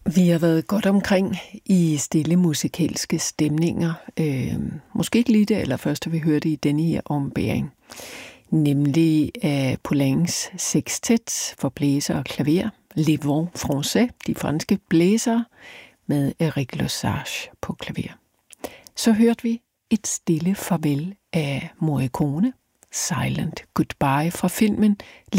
Vi har været godt omkring i stille musikalske stemninger. Måske ikke lige det allerførste, vi hørte i denne her ombæring. Nemlig af Poulencs sextet for blæser og klaver. Les Vents Français, de franske blæsere, med Eric Lesage på klaver. Så hørte vi et stille farvel af Morricone, Silent Goodbye fra filmen